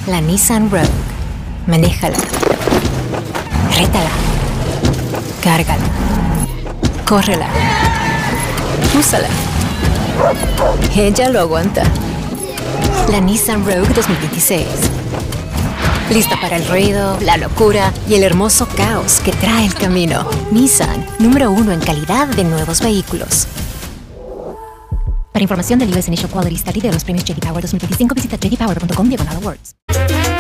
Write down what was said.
La Nissan Rogue. Manéjala. Rétala. Cárgala. Córrela. Úsala. Ella lo aguanta. La Nissan Rogue 2026. Lista para el ruido, la locura y el hermoso caos que trae el camino. Nissan, número 1 en calidad de nuevos vehículos. Para información del US Initial Quality Study de los premios J.D. Power 2025, visita jdpower.com/awards.